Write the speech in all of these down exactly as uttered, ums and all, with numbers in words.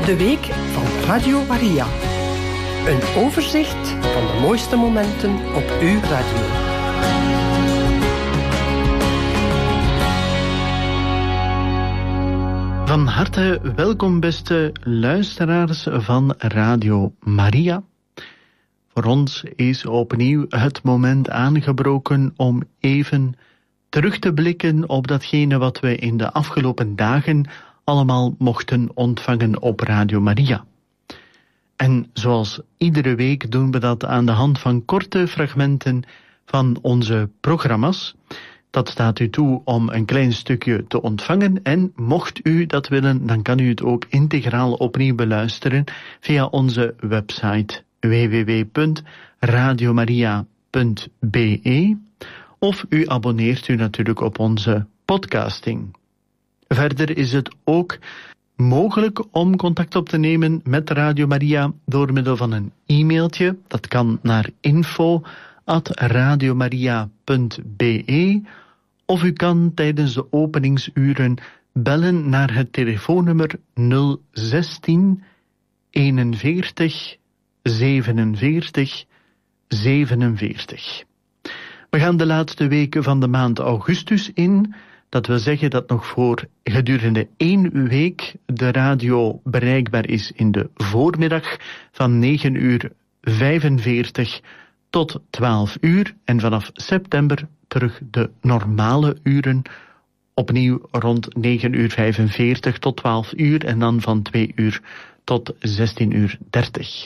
De week van Radio Maria. Een overzicht van de mooiste momenten op uw radio. Van harte welkom, beste luisteraars van Radio Maria. Voor ons is opnieuw het moment aangebroken om even terug te blikken op datgene wat we in de afgelopen dagen allemaal mochten ontvangen op Radio Maria. En zoals iedere week doen we dat aan de hand van korte fragmenten van onze programma's. Dat staat u toe om een klein stukje te ontvangen en mocht u dat willen, dan kan u het ook integraal opnieuw beluisteren via onze website w w w punt radiomaria punt b e of u abonneert u natuurlijk op onze podcasting. Verder is het ook mogelijk om contact op te nemen met Radio Maria door middel van een e-mailtje. Dat kan naar info at radiomaria punt b e of u kan tijdens de openingsuren bellen naar het telefoonnummer nul zestien eenenveertig zevenenveertig zevenenveertig. We gaan de laatste weken van de maand augustus in. Dat wil zeggen dat nog voor gedurende één week de radio bereikbaar is in de voormiddag van negen uur vijfenveertig tot twaalf uur. En vanaf september terug de normale uren, opnieuw rond negen uur vijfenveertig tot twaalf uur en dan van twee uur tot zestien uur dertig.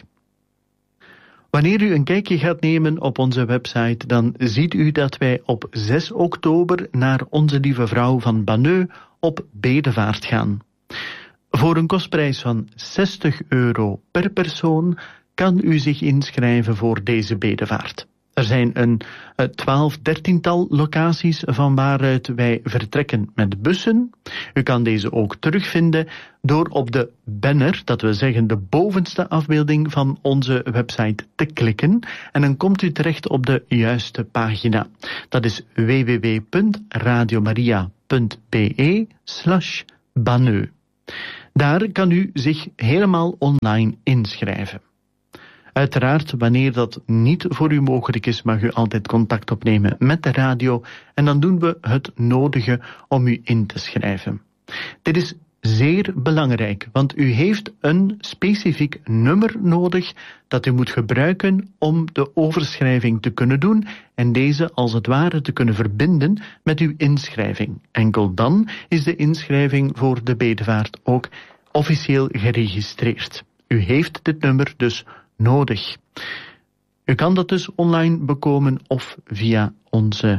Wanneer u een kijkje gaat nemen op onze website, dan ziet u dat wij op zes oktober naar Onze Lieve Vrouw van Banneux op bedevaart gaan. Voor een kostprijs van zestig euro per persoon kan u zich inschrijven voor deze bedevaart. Er zijn een twaalf, dertiental locaties van waaruit wij vertrekken met bussen. U kan deze ook terugvinden door op de banner, dat wil zeggen de bovenste afbeelding van onze website, te klikken. En dan komt u terecht op de juiste pagina. Dat is w w w punt radiomaria punt b e slash Banneux. Daar kan u zich helemaal online inschrijven. Uiteraard, wanneer dat niet voor u mogelijk is, mag u altijd contact opnemen met de radio en dan doen we het nodige om u in te schrijven. Dit is zeer belangrijk, want u heeft een specifiek nummer nodig dat u moet gebruiken om de overschrijving te kunnen doen en deze als het ware te kunnen verbinden met uw inschrijving. Enkel dan is de inschrijving voor de bedevaart ook officieel geregistreerd. U heeft dit nummer dus nodig. U kan dat dus online bekomen of via onze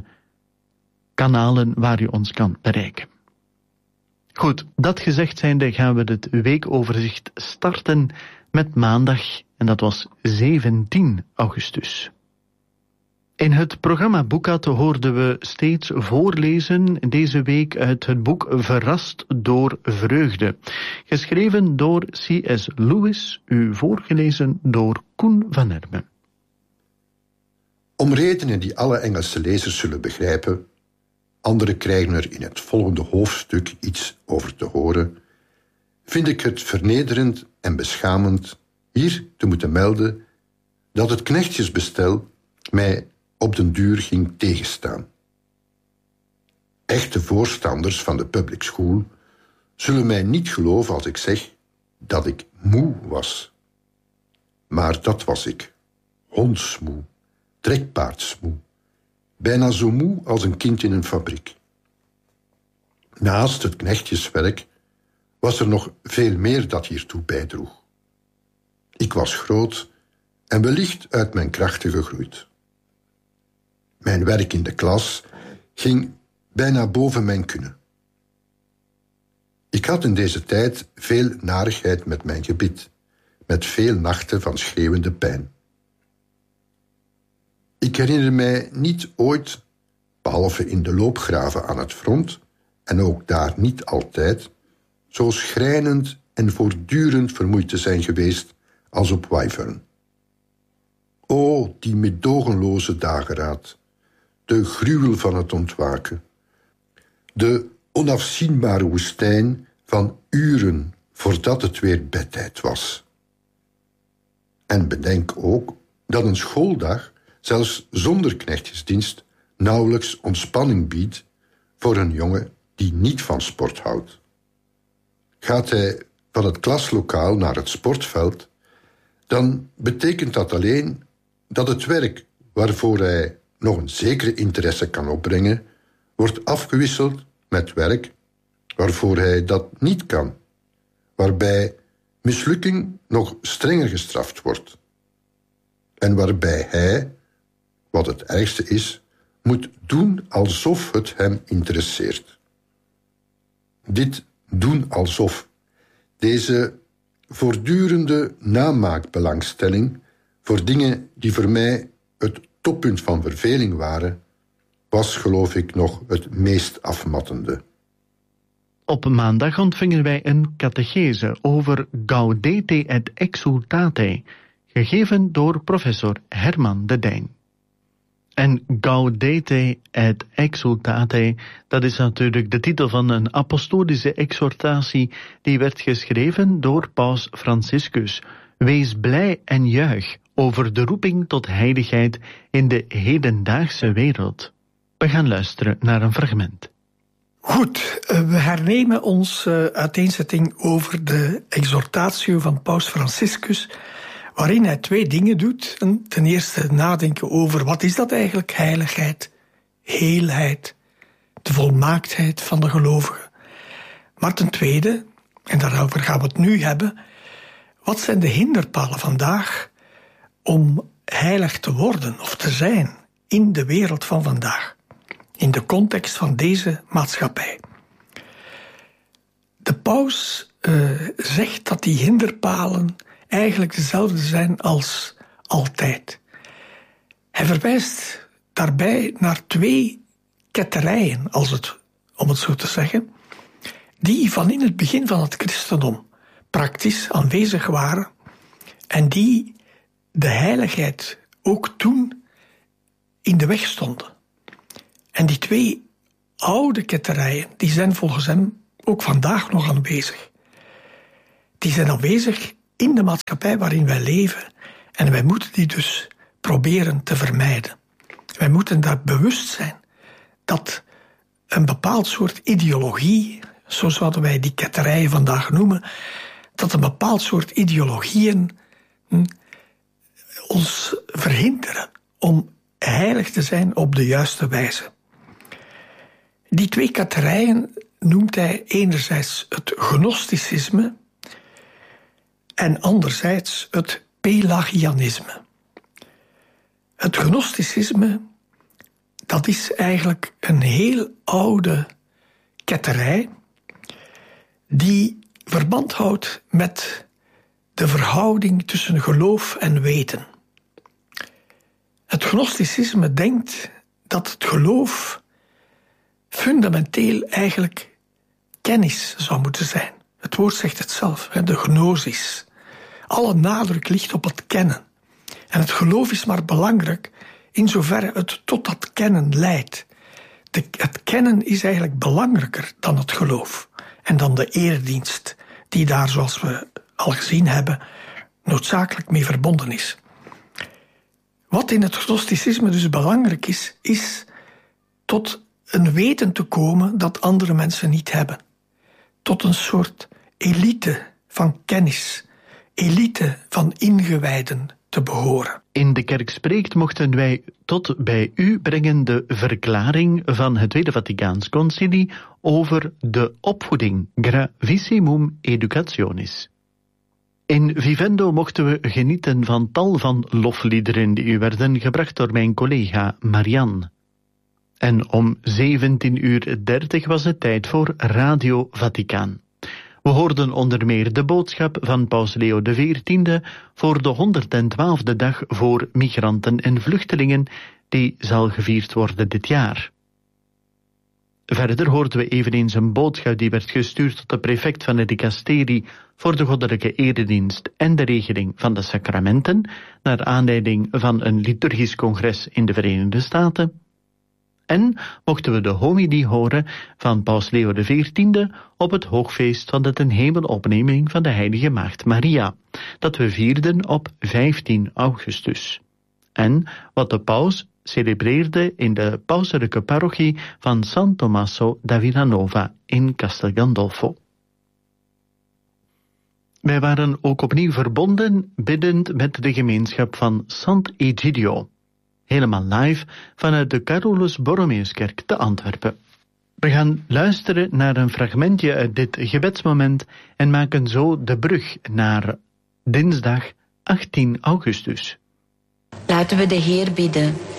kanalen waar u ons kan bereiken. Goed, dat gezegd zijnde gaan we het weekoverzicht starten met maandag en dat was zeventien augustus. In het programma Boekad hoorden we steeds voorlezen deze week uit het boek Verrast door Vreugde. Geschreven door C S Lewis, u voorgelezen door Koen van Hermen. Om redenen die alle Engelse lezers zullen begrijpen, anderen krijgen er in het volgende hoofdstuk iets over te horen, vind ik het vernederend en beschamend hier te moeten melden dat het knechtjesbestel mij op den duur ging tegenstaan. Echte voorstanders van de public school zullen mij niet geloven als ik zeg dat ik moe was. Maar dat was ik. Hondsmoe, trekpaardsmoe. Bijna zo moe als een kind in een fabriek. Naast het knechtjeswerk was er nog veel meer dat hiertoe bijdroeg. Ik was groot en wellicht uit mijn krachten gegroeid. Mijn werk in de klas ging bijna boven mijn kunnen. Ik had in deze tijd veel narigheid met mijn gebit, met veel nachten van schreeuwende pijn. Ik herinner mij niet ooit, behalve in de loopgraven aan het front, en ook daar niet altijd, zo schrijnend en voortdurend vermoeid te zijn geweest als op Wyvern. O, die meedogenloze dageraad, de gruwel van het ontwaken, de onafzienbare woestijn van uren voordat het weer bedtijd was. En bedenk ook dat een schooldag, zelfs zonder knechtjesdienst, nauwelijks ontspanning biedt voor een jongen die niet van sport houdt. Gaat hij van het klaslokaal naar het sportveld, dan betekent dat alleen dat het werk waarvoor hij nog een zekere interesse kan opbrengen, wordt afgewisseld met werk waarvoor hij dat niet kan, waarbij mislukking nog strenger gestraft wordt en waarbij hij, wat het ergste is, moet doen alsof het hem interesseert. Dit doen alsof, deze voortdurende namaakbelangstelling voor dingen die voor mij het toppunt van verveling waren, was, geloof ik, nog het meest afmattende. Op maandag ontvingen wij een catechese over Gaudete et Exsultate, gegeven door professor Herman de Dijn. En Gaudete et Exsultate, dat is natuurlijk de titel van een apostolische exhortatie die werd geschreven door paus Franciscus. Wees blij en juich over de roeping tot heiligheid in de hedendaagse wereld. We gaan luisteren naar een fragment. Goed, we hernemen onze uiteenzetting over de exhortatio van paus Franciscus, waarin hij twee dingen doet. Ten eerste nadenken over wat is dat eigenlijk, heiligheid, heelheid, de volmaaktheid van de gelovigen. Maar ten tweede, en daarover gaan we het nu hebben, wat zijn de hinderpalen vandaag om heilig te worden of te zijn in de wereld van vandaag, in de context van deze maatschappij. De paus uh, zegt dat die hinderpalen eigenlijk dezelfde zijn als altijd. Hij verwijst daarbij naar twee ketterijen, als het, om het zo te zeggen, die van in het begin van het christendom praktisch aanwezig waren en die de heiligheid ook toen in de weg stonden. En die twee oude ketterijen, die zijn volgens hem ook vandaag nog aanwezig. Die zijn aanwezig in de maatschappij waarin wij leven en wij moeten die dus proberen te vermijden. Wij moeten daar bewust zijn dat een bepaald soort ideologie, zo zouden wij die ketterijen vandaag noemen, dat een bepaald soort ideologieën hm, ons verhinderen om heilig te zijn op de juiste wijze. Die twee ketterijen noemt hij enerzijds het gnosticisme en anderzijds het pelagianisme. Het gnosticisme, dat is eigenlijk een heel oude ketterij die verband houdt met de verhouding tussen geloof en weten. Het gnosticisme denkt dat het geloof fundamenteel eigenlijk kennis zou moeten zijn. Het woord zegt het zelf, de gnosis. Alle nadruk ligt op het kennen. En het geloof is maar belangrijk in zoverre het tot dat kennen leidt. De, het kennen is eigenlijk belangrijker dan het geloof. En dan de eredienst, die daar, zoals we al gezien hebben, noodzakelijk mee verbonden is. Wat in het gnosticisme dus belangrijk is, is tot een weten te komen dat andere mensen niet hebben. Tot een soort elite van kennis, elite van ingewijden te behoren. In de kerk spreekt mochten wij tot bij u brengen de verklaring van het Tweede Vaticaans Concilie over de opvoeding, Gravissimum Educationis. In Vivendo mochten we genieten van tal van lofliederen die u werden gebracht door mijn collega Marianne. En om zeventien uur dertig was het tijd voor Radio Vaticaan. We hoorden onder meer de boodschap van paus Leo de veertiende voor de honderdtwaalfde dag voor migranten en vluchtelingen, die zal gevierd worden dit jaar. Verder hoorden we eveneens een boodschap die werd gestuurd tot de prefect van het dicasterie voor de goddelijke eredienst en de regeling van de sacramenten, naar aanleiding van een liturgisch congres in de Verenigde Staten. En mochten we de homidie horen van Paus Leo de veertiende op het hoogfeest van de ten hemelopneming van de heilige Maagd Maria, dat we vierden op vijftien augustus. En wat de paus celebreerde in de pauselijke parochie van San Tommaso da Villanova in Castel Gandolfo. Wij waren ook opnieuw verbonden biddend met de gemeenschap van Sant'Egidio, helemaal live vanuit de Carolus Borromeuskerk te Antwerpen. We gaan luisteren naar een fragmentje uit dit gebedsmoment en maken zo de brug naar dinsdag achttien augustus. Laten we de Heer bidden.